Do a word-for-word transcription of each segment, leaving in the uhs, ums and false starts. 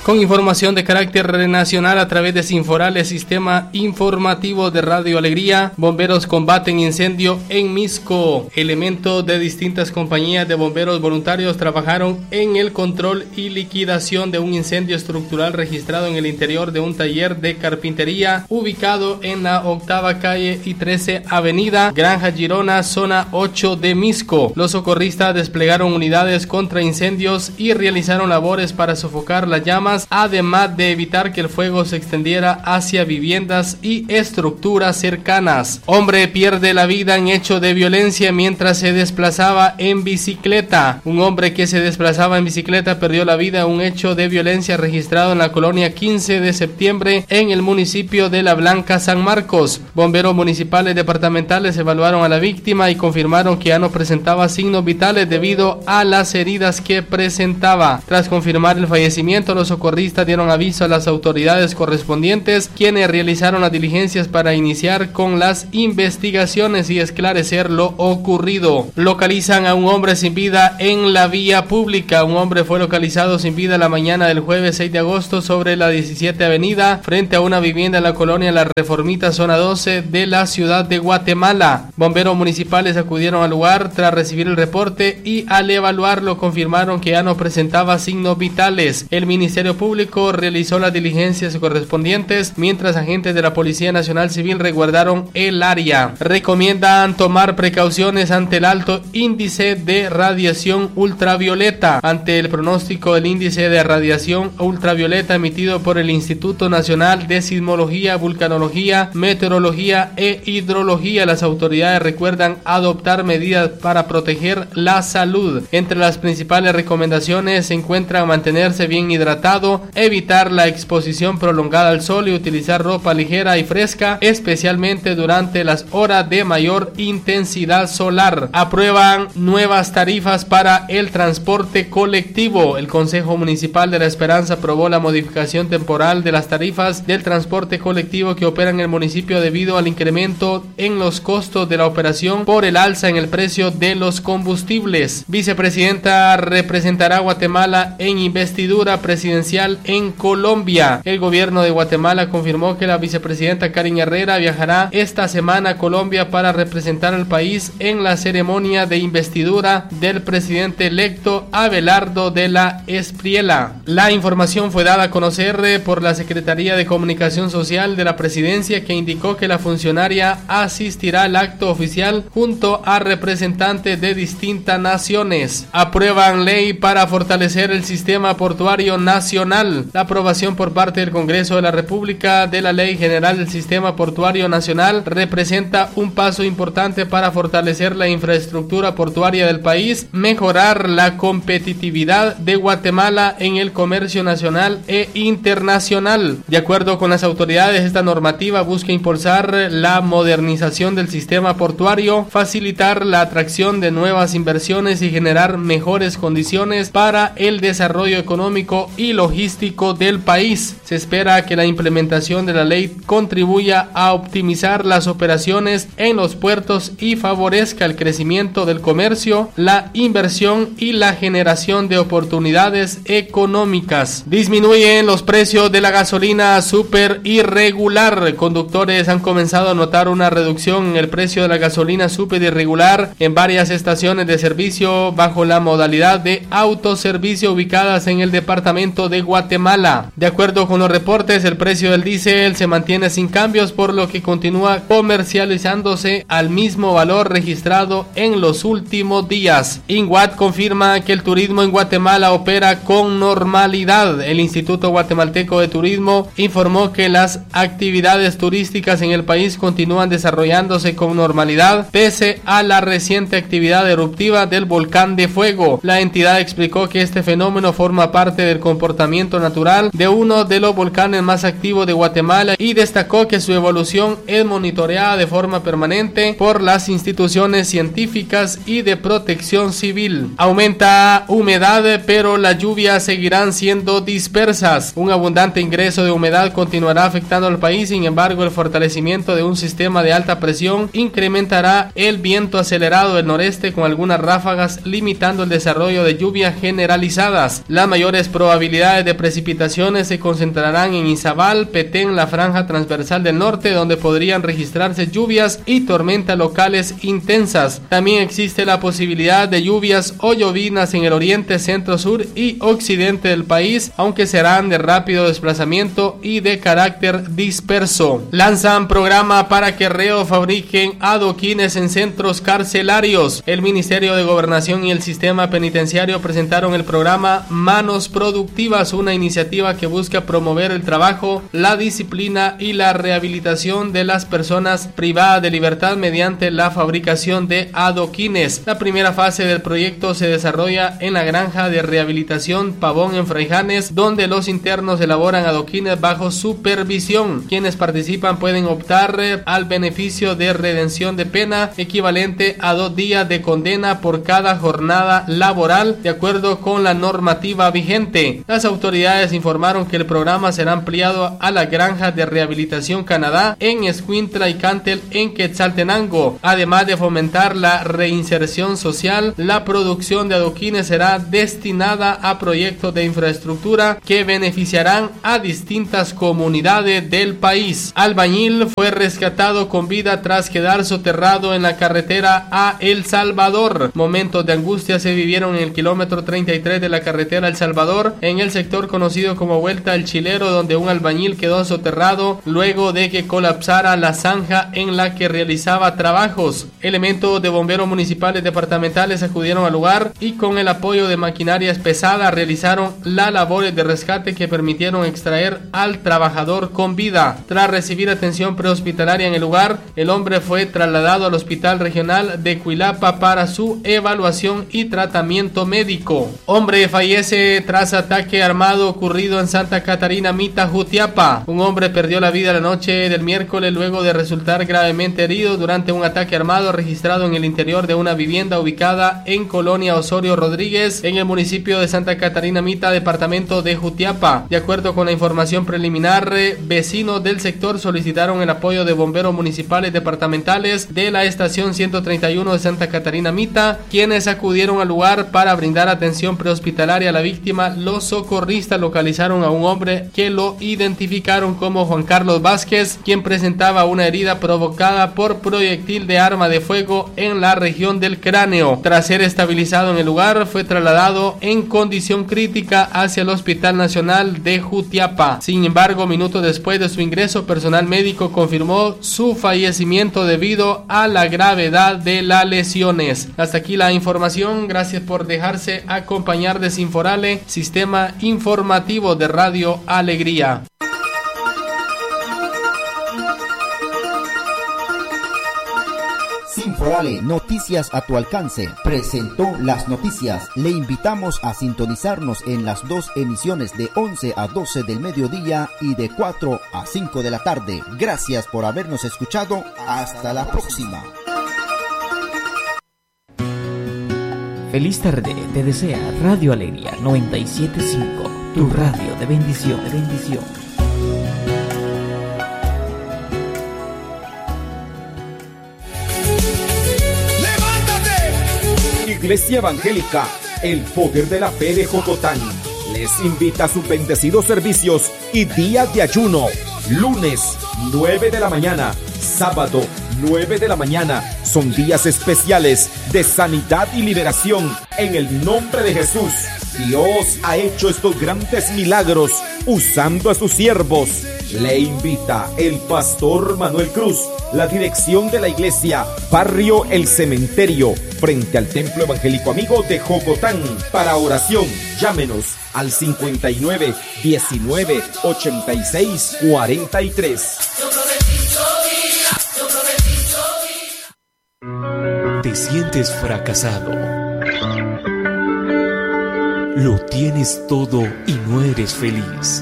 Con información de carácter nacional a través de Sinforal, el sistema informativo de Radio Alegría. Bomberos combaten incendio en Misco. Elementos de distintas compañías de bomberos voluntarios trabajaron en el control y liquidación de un incendio estructural registrado en el interior de un taller de carpintería ubicado en la octava calle y trece avenida, Granja Girona, zona ocho de Misco. Los socorristas desplegaron unidades contra incendios y realizaron labores para sofocar las llamas, además de evitar que el fuego se extendiera hacia viviendas y estructuras cercanas. Hombre pierde la vida en hecho de violencia mientras se desplazaba en bicicleta. Un hombre que se desplazaba en bicicleta perdió la vida en un hecho de violencia registrado en la colonia quince de septiembre en el municipio de La Blanca, San Marcos. Bomberos municipales departamentales evaluaron a la víctima y confirmaron que ya no presentaba signos vitales debido a las heridas que presentaba. Tras confirmar el fallecimiento, los socorristas dieron aviso a las autoridades correspondientes, quienes realizaron las diligencias para iniciar con las investigaciones y esclarecer lo ocurrido. Localizan a un hombre sin vida en la vía pública. Un hombre fue localizado sin vida la mañana del jueves seis de agosto sobre la diecisiete avenida, frente a una vivienda en la colonia La Reformita, zona doce de la ciudad de Guatemala. Bomberos municipales acudieron al lugar tras recibir el reporte y al evaluarlo confirmaron que ya no presentaba signos vitales. El Ministerio Público realizó las diligencias correspondientes, mientras agentes de la Policía Nacional Civil resguardaron el área. Recomiendan tomar precauciones ante el alto índice de radiación ultravioleta. Ante el pronóstico del índice de radiación ultravioleta emitido por el Instituto Nacional de Sismología, Vulcanología, Meteorología e Hidrología, las autoridades recuerdan adoptar medidas para proteger la salud. Entre las principales recomendaciones se encuentran mantenerse bien hidratado, evitar la exposición prolongada al sol y utilizar ropa ligera y fresca, especialmente durante las horas de mayor intensidad solar. Aprueban nuevas tarifas para el transporte colectivo. El Consejo Municipal de La Esperanza aprobó la modificación temporal de las tarifas del transporte colectivo que operan en el municipio debido al incremento en los costos de la operación por el alza en el precio de los combustibles. Vicepresidenta representará a Guatemala en investidura presidencial en Colombia. El gobierno de Guatemala confirmó que la vicepresidenta Karen Herrera viajará esta semana a Colombia para representar al país en la ceremonia de investidura del presidente electo Abelardo de la Espriella. La información fue dada a conocer por la Secretaría de Comunicación Social de la Presidencia, que indicó que la funcionaria asistirá al acto oficial junto a representantes de distintas naciones. Aprueban ley para fortalecer el sistema portuario nacional. La aprobación por parte del Congreso de la República de la Ley General del Sistema Portuario Nacional representa un paso importante para fortalecer la infraestructura portuaria del país, mejorar la competitividad de Guatemala en el comercio nacional e internacional. De acuerdo con las autoridades, esta normativa busca impulsar la modernización del sistema portuario, facilitar la atracción de nuevas inversiones y generar mejores condiciones para el desarrollo económico y logístico del país. Se espera que la implementación de la ley contribuya a optimizar las operaciones en los puertos y favorezca el crecimiento del comercio, la inversión y la generación de oportunidades económicas. Disminuyen los precios de la gasolina super y regular. Conductores han comenzado a notar una reducción en el precio de la gasolina super y regular en varias estaciones de servicio bajo la modalidad de autoservicio ubicadas en el departamento de Guatemala. De acuerdo con los reportes, el precio del diésel se mantiene sin cambios, por lo que continúa comercializándose al mismo valor registrado en los últimos días. INGUAT confirma que el turismo en Guatemala opera con normalidad. El Instituto Guatemalteco de Turismo informó que las actividades turísticas en el país continúan desarrollándose con normalidad pese a la reciente actividad eruptiva del volcán de fuego. La entidad explicó que este fenómeno forma parte del comportamiento natural de uno de los volcanes más activos de Guatemala y destacó que su evolución es monitoreada de forma permanente por las instituciones científicas y de protección civil. Aumenta humedad, pero las lluvias seguirán siendo dispersas. Un abundante ingreso de humedad continuará afectando al país. Sin embargo, el fortalecimiento de un sistema de alta presión incrementará el viento acelerado del noreste con algunas ráfagas, limitando el desarrollo de lluvias generalizadas. Las mayores probabilidades probabilidades de precipitaciones se concentrarán en Izabal, Petén, la franja transversal del norte, donde podrían registrarse lluvias y tormentas locales intensas. También existe la posibilidad de lluvias o llovinas en el oriente, centro, sur y occidente del país, aunque serán de rápido desplazamiento y de carácter disperso. Lanzan programa para que reos fabriquen adoquines en centros carcelarios. El Ministerio de Gobernación y el Sistema Penitenciario presentaron el programa Manos Productivas, una iniciativa que busca promover el trabajo, la disciplina y la rehabilitación de las personas privadas de libertad mediante la fabricación de adoquines. La primera fase del proyecto se desarrolla en la granja de rehabilitación Pavón en Fraijanes, donde los internos elaboran adoquines bajo supervisión. Quienes participan pueden optar al beneficio de redención de pena equivalente a dos días de condena por cada jornada laboral, de acuerdo con la normativa vigente. Las autoridades informaron que el programa será ampliado a la granja de rehabilitación Canadá en Escuintla y Cantel en Quetzaltenango. Además de fomentar la reinserción social, la producción de adoquines será destinada a proyectos de infraestructura que beneficiarán a distintas comunidades del país. Albañil fue rescatado con vida tras quedar soterrado en la carretera a El Salvador. Momentos de angustia se vivieron en el kilómetro treinta y tres de la carretera El Salvador, en el sector conocido como Vuelta al Chilero, donde un albañil quedó soterrado luego de que colapsara la zanja en la que realizaba trabajos. Elementos de bomberos municipales departamentales acudieron al lugar y con el apoyo de maquinarias pesadas realizaron las labores de rescate que permitieron extraer al trabajador con vida. Tras recibir atención prehospitalaria en el lugar, el hombre fue trasladado al Hospital Regional de Cuilapa para su evaluación y tratamiento médico. Hombre fallece tras ataque armado ocurrido en Santa Catarina Mita, Jutiapa. Un hombre perdió la vida la noche del miércoles luego de resultar gravemente herido durante un ataque armado registrado en el interior de una vivienda ubicada en Colonia Osorio Rodríguez, en el municipio de Santa Catarina Mita, departamento de Jutiapa. De acuerdo con la información preliminar, vecinos del sector solicitaron el apoyo de bomberos municipales departamentales de la estación ciento treinta y uno de Santa Catarina Mita, quienes acudieron al lugar para brindar atención prehospitalaria a la víctima. Los socorristas localizaron a un hombre que lo identificaron como Juan Carlos Vázquez, quien presentaba una herida provocada por proyectil de arma de fuego en la región del cráneo. Tras ser estabilizado en el lugar, fue trasladado en condición crítica hacia el Hospital Nacional de Jutiapa. Sin embargo, minutos después de su ingreso, personal médico confirmó su fallecimiento debido a la gravedad de las lesiones. Hasta aquí la información. Gracias por dejarse acompañar de Sinforale, Sistema Informativo de Radio Alegría. Sinforale, noticias a tu alcance, presentó las noticias. Le invitamos a sintonizarnos en las dos emisiones de once a doce del mediodía y de cuatro a cinco de la tarde. Gracias por habernos escuchado. Hasta la próxima. Feliz tarde, te desea Radio Alegría noventa y siete punto cinco, tu radio de bendición, de bendición. Iglesia Evangélica, el poder de la fe de Jocotán, les invita a sus bendecidos servicios y días de ayuno. Lunes, nueve de la mañana, sábado, nueve de la mañana. Son días especiales de sanidad y liberación en el nombre de Jesús. Dios ha hecho estos grandes milagros usando a sus siervos. Le invita el pastor Manuel Cruz, la dirección de la iglesia, barrio El Cementerio, frente al Templo Evangélico Amigo de Jocotán. Para oración, llámenos al cincuenta y nueve, diecinueve, ochenta y seis, cuarenta y tres. ¿Te sientes fracasado? Lo tienes todo y no eres feliz.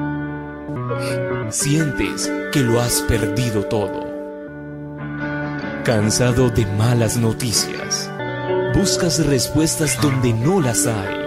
Sientes que lo has perdido todo. Cansado de malas noticias. Buscas respuestas donde no las hay.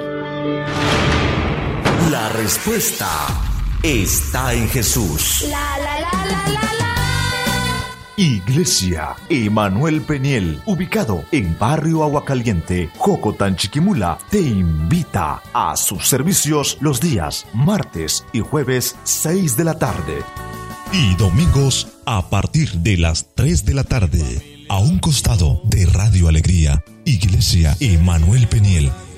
La respuesta está en Jesús. La, la, la, la, la, la. Iglesia Emanuel Peniel, ubicado en Barrio Aguacaliente, Jocotán, Chiquimula, te invita a sus servicios los días martes y jueves seis de la tarde. Y domingos a partir de las tres de la tarde, a un costado de Radio Alegría, Iglesia Emanuel Peniel.